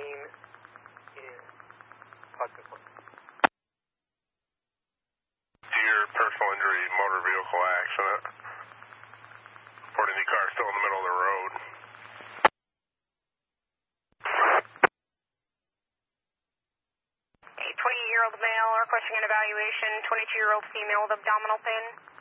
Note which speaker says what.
Speaker 1: name is Hudson.
Speaker 2: Dear personal injury motor vehicle accident. Reporting the car still in the middle of the road.
Speaker 3: A 20-year-old male requesting an evaluation, 22-year-old female with abdominal pain.